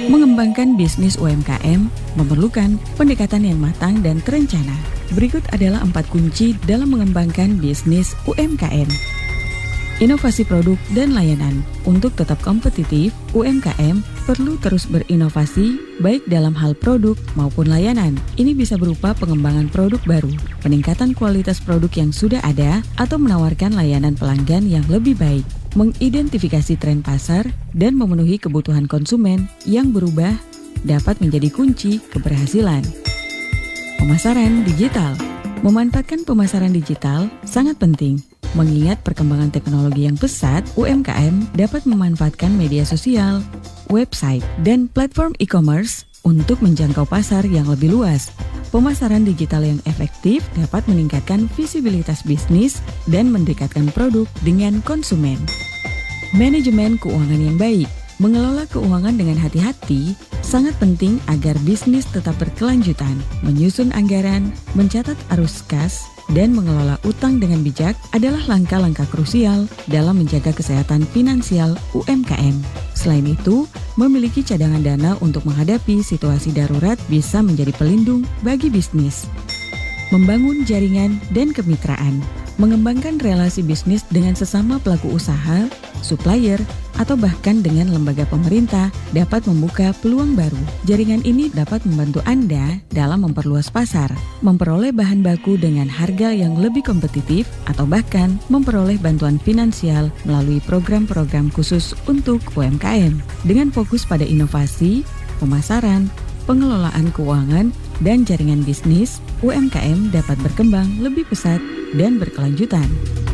Mengembangkan bisnis UMKM memerlukan pendekatan yang matang dan terencana. Berikut adalah 4 kunci dalam mengembangkan bisnis UMKM. Inovasi produk dan layanan. Untuk tetap kompetitif, UMKM perlu terus berinovasi baik dalam hal produk maupun layanan. Ini bisa berupa pengembangan produk baru, peningkatan kualitas produk yang sudah ada, atau menawarkan layanan pelanggan yang lebih baik. Mengidentifikasi tren pasar dan memenuhi kebutuhan konsumen yang berubah dapat menjadi kunci keberhasilan. Pemasaran digital. Memanfaatkan pemasaran digital sangat penting. Mengingat perkembangan teknologi yang pesat, UMKM dapat memanfaatkan media sosial, website, dan platform e-commerce untuk menjangkau pasar yang lebih luas. Pemasaran digital yang efektif dapat meningkatkan visibilitas bisnis dan mendekatkan produk dengan konsumen. Manajemen keuangan yang baik. Mengelola keuangan dengan hati-hati sangat penting agar bisnis tetap berkelanjutan. Menyusun anggaran, mencatat arus kas, dan mengelola utang dengan bijak adalah langkah-langkah krusial dalam menjaga kesehatan finansial UMKM. Selain itu, memiliki cadangan dana untuk menghadapi situasi darurat bisa menjadi pelindung bagi bisnis. Membangun jaringan dan kemitraan. Mengembangkan relasi bisnis dengan sesama pelaku usaha, supplier, atau bahkan dengan lembaga pemerintah dapat membuka peluang baru. Jaringan ini dapat membantu Anda dalam memperluas pasar, memperoleh bahan baku dengan harga yang lebih kompetitif, atau bahkan memperoleh bantuan finansial melalui program-program khusus untuk UMKM. Dengan fokus pada inovasi, pemasaran, pengelolaan keuangan, dan jaringan bisnis, UMKM dapat berkembang lebih pesat dan berkelanjutan.